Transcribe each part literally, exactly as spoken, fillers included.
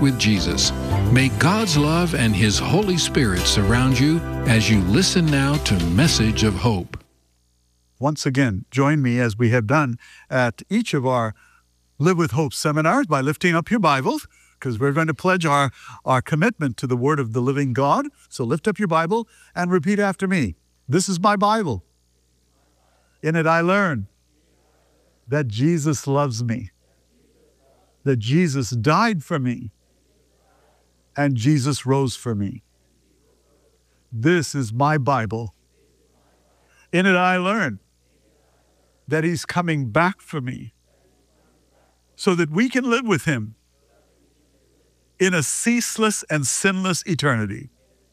with Jesus. May God's love and His Holy Spirit surround you as you listen now to Message of Hope. Once again, join me as we have done at each of our Live with Hope seminars by lifting up your Bibles, because we're going to pledge our, our commitment to the Word of the living God. So lift up your Bible and repeat after me. This is my Bible. In it I learn that Jesus loves me, that Jesus died for me, and Jesus rose for me. This is my Bible. In it I learn that He's coming back for me so that we can live with Him in a ceaseless and sinless eternity.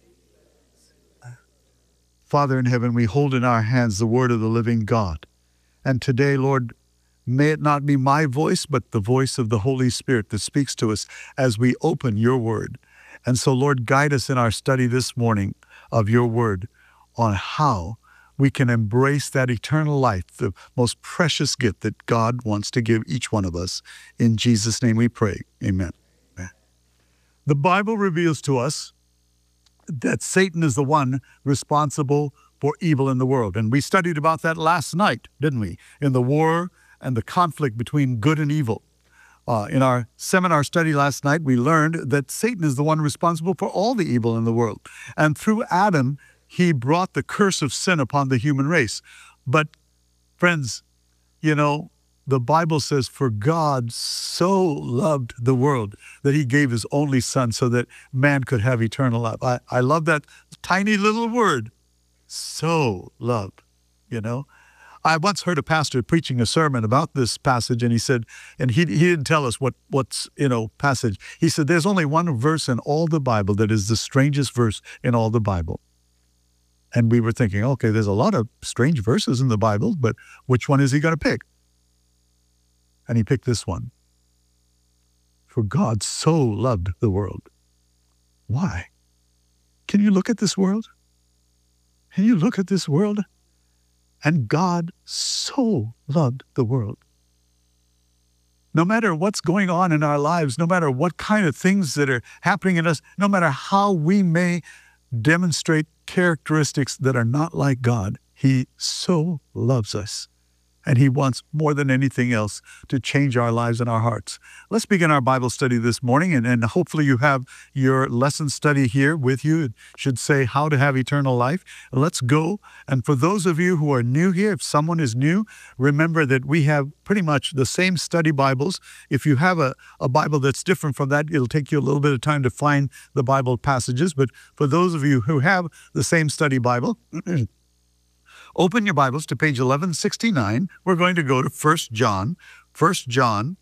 Father in heaven, we hold in our hands the Word of the living God. And today, Lord, may it not be my voice, but the voice of the Holy Spirit that speaks to us as we open your Word. And so, Lord, guide us in our study this morning of your Word on how we can embrace that eternal life, the most precious gift that God wants to give each one of us. In Jesus' name we pray. Amen. Amen. The Bible reveals to us that Satan is the one responsible for evil in the world. And we studied about that last night, didn't we? In the war and the conflict between good and evil. Uh, in our seminar study last night, we learned that Satan is the one responsible for all the evil in the world. And through Adam, he brought the curse of sin upon the human race. But friends, you know, the Bible says, for God so loved the world that He gave His only Son so that man could have eternal life. I, I love that tiny little word, so loved, you know. I once heard a pastor preaching a sermon about this passage, and he said, and he, he didn't tell us what, what's, you know, passage. He said, there's only one verse in all the Bible that is the strangest verse in all the Bible. And we were thinking, okay, there's a lot of strange verses in the Bible, but which one is he going to pick? And he picked this one. For God so loved the world. Why? Can you look at this world? Can you look at this world? And God so loved the world. No matter what's going on in our lives, no matter what kind of things that are happening in us, no matter how we may demonstrate characteristics that are not like God, He so loves us. And He wants more than anything else to change our lives and our hearts. Let's begin our Bible study this morning, and, and hopefully you have your lesson study here with you. It should say how to have eternal life. Let's go. And for those of you who are new here, if someone is new, remember that we have pretty much the same study Bibles. If you have a, a Bible that's different from that, it'll take you a little bit of time to find the Bible passages. But for those of you who have the same study Bible, open your Bibles to page eleven sixty-nine. We're going to go to First John, First John,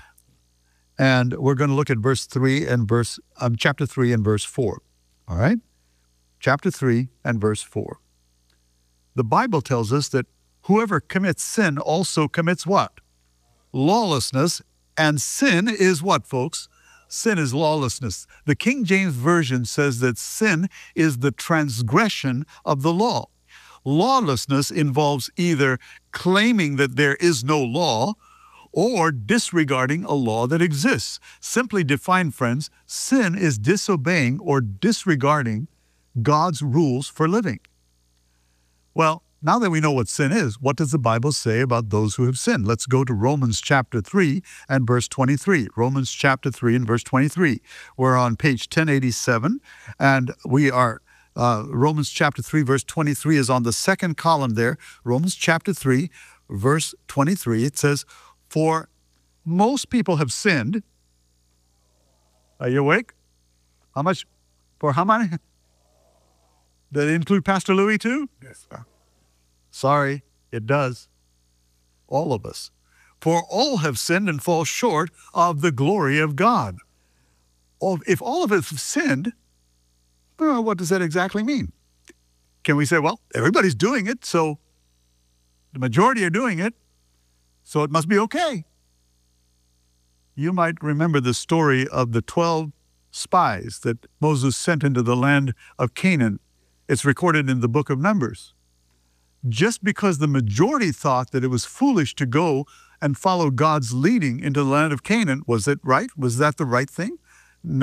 and we're going to look at verse three and verse, um, chapter three and verse four. All right? Chapter three and verse four. The Bible tells us that whoever commits sin also commits what? Lawlessness. And sin is what, folks? Sin is lawlessness. The King James Version says that sin is the transgression of the law. Lawlessness involves either claiming that there is no law or disregarding a law that exists. Simply defined, friends, sin is disobeying or disregarding God's rules for living. Well, now that we know what sin is, what does the Bible say about those who have sinned? Let's go to Romans chapter three and verse twenty-three. Romans chapter three and verse twenty-three. We're on page ten eighty-seven, and we are Uh, Romans chapter three, verse twenty-three is on the second column there. Romans chapter three, verse twenty-three, it says, for most people have sinned. Are you awake? How much? For how many? Does it include Pastor Louis too? Yes, sir. Sorry, it does. All of us. For all have sinned and fall short of the glory of God. If all of us have sinned, well, what does that exactly mean? Can we say, well, everybody's doing it, so the majority are doing it, so it must be okay? You might remember the story of the twelve spies that Moses sent into the land of Canaan. It's recorded in the book of Numbers. Just because the majority thought that it was foolish to go and follow God's leading into the land of Canaan, was it right? Was that the right thing?